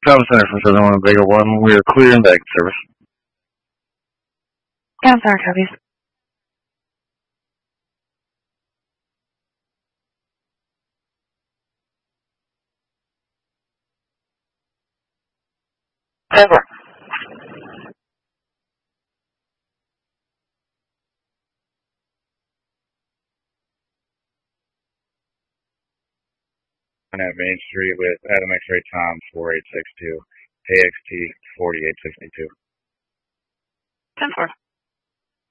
Travel Center from Southern Winnebago 1. We are clear and baggage service. Yeah, I'm sorry, copies. Over. At Main Street with Adam X-Ray Tom 4862, AXT 4862. 10-4.